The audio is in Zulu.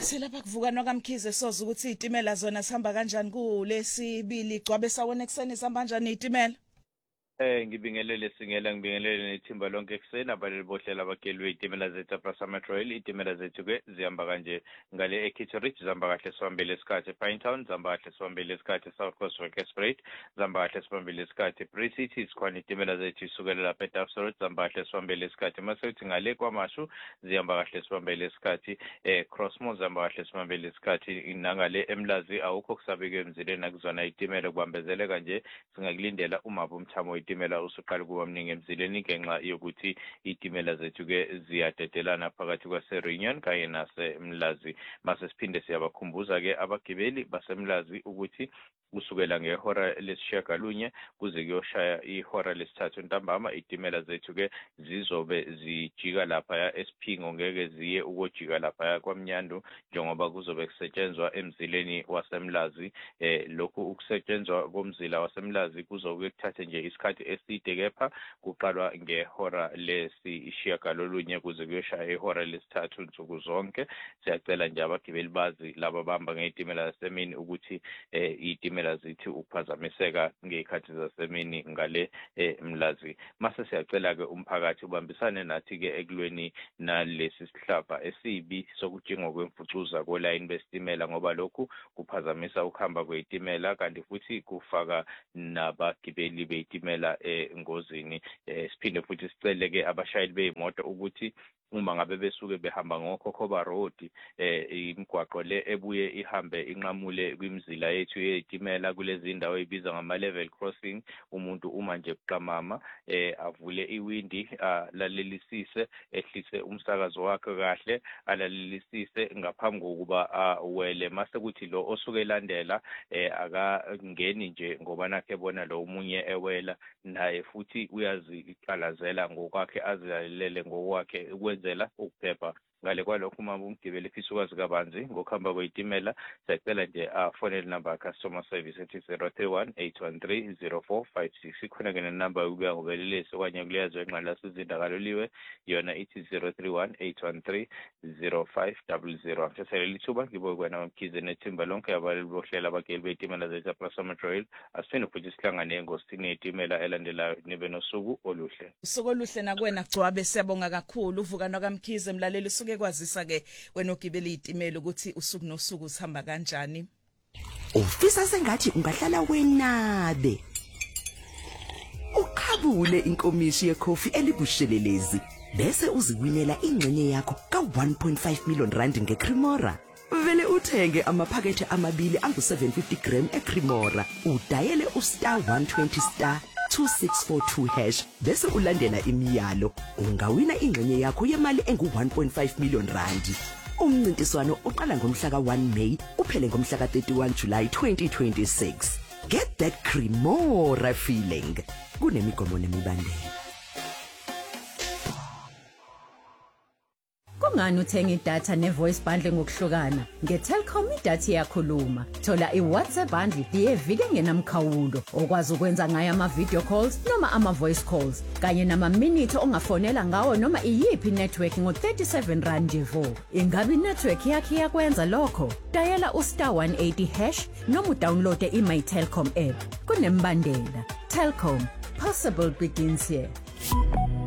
Silapha kuvukana kwaMkhize soza ukuthi izitimela zona sihamba kanjani kulesibili gcwabe sawona ekseni sihamba kanjani izitimela. Ngibingelele singela ngibingelele nethimba lonke ekseni abaleli bohlela abakelwe izitimela zethu Prasamac Rail izitimela zethu ke zihamba kanje ngale eKitteridge zihamba kahle sibambele isikhathi Pinetown zihamba kahle sibambele isikhathi South Coast Workersbridge zihamba kahle sibambele isikhathi Free City sikhona izitimela zethu isukela lapha eDaffstroad zihamba kahle sibambele isikhathi masethi ngale kwaMashu zihamba kahle sibambele isikhathi Crossmoor zihamba kahle sibambele isikhathi nangale eMlazi awukho kusabike emzileni akuzona izitimela kubambezeleka nje singakulindela uma bomthamo izitimela usuqala kuba mningi emzileni ngenxa yokuthi izitimela zethu ke ziyadedelana phakathi kwaseReunion kanye naseMlazi mase siphinde siyabakhumbuza ke abagibeli baseMlazi ukuthi kusukela ngehora lesishagalunye kuze kuyoshaya ihora lesithathu ntambama izitimela zethu ke zizobe zijika lapha eSiphingo ngeke ziye ukujika lapha kwaMnyandu njengoba kuzobe kusetshenzwa emzileni waseMlazi lokhu ukusetshenzwa komzila waseMlazi kuzobe kuthatha nje isikhathi eside kepha kuqalwa ngehora lesishagalolunye kuze kuyoshaya ihora lesithathu nsuku zonke siyacela nje abagibeli bazi laba bahamba ngezitimela zasemini ukuthi izitimela zithi ukuphazamiseka ngezikhathi zasemini ngale Mlazi mase siyacela ke umphakathi ubambisane nathi ke ekulweni nalesi sihlaba esibi sokujinga kwemfucuza kolayini besitimela ngoba lokhu kuphazamisa ukuhamba kwezitimela kanti futhi kufaka nabagibeli bezitimela engozini siphinde futhi sicele ke abashayeli beimoto ukuthi uma ngabe besuke behamba ngoKhokhoba Road imigwaqo le ebuye ihambe inqamule kwimizila yethu yezitimela kulezi indawo ezibiza ngama level crossing umuntu uma nje kuqamama avule iwindi alalelisise ehlise umsakazo wakhe kahle alalelisise ngaphambi kokuba awele mase kuthi lo osuke elandela akangeni nje ngoba nakhe bona lo umunye ewela naye futhi uyaziqalazela ngokwakhe azilalele ngokwakhe ukwenzela ukuphepha ngale kwalokho uma umgibeli efisa ukwazi kabanzi ngokuhamba kwezitimela sicela nje afonele number customer service ethi 031-813-0456 ikhona ke nenumber yokuya ngobelelesi okanye kuleyazo enqala sizindakaloliwe yona ithi 031-813-0500 ngithathele lithuba ngiboye kwena Mkhize nethimba lonke abaleli bohlela abagibeli bezitimela zethu Prasamac Rail asifune futhi sihlangane engosini yezitimela elandelayo nibe nosuku oluhle usuku oluhle nakwena gcwabe siyabonga kakhulu uvukana kwaMkhize mlaleli suke kwazisa ke wena ogibela izitimela ukuthi usuku nosuku sihamba kanjani ufisa sengathi ungahlala wenabe ukhabule inkomishi yecoffee elibushelelezi bese uziwinela ingcenye yakho ka 1.5 million rand ngeCremora vele uthenge amaphakethe amabili angu 750 gram eCremora udayele *120*2642# bese ulandela imiyalo ungawina ingcenye yakho yemali engu 1.5 million rand umncintiswano uqala ngomhla ka1 May uphele ngomhla ka31 July 2026 get that Cremora feeling kunemigomo nemibandela Kungani uthenga idatha nevoice bundle ngokuhlukana ngeTelkom idatha iyakhuluma thola iWhatsApp bundle yeviki engenamkhawulo okwazi ukwenza ngayo ama-video calls noma ama-voice calls kanye nama-minute ongafonela ngawo noma iyiphi network ngo-37 rand nje ingabe inetwork yakhe iyakwenza lokho dayela *180# noma udownloade iMyTelkom app kunembandela Telkom possible begins here